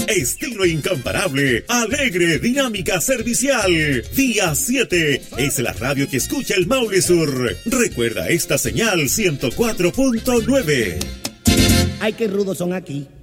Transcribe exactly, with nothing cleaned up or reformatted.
Estilo incomparable, alegre, dinámica, servicial. Día siete es la radio que escucha el Maule Sur. Recuerda esta señal ciento cuatro punto nueve. Ay, qué rudos son aquí.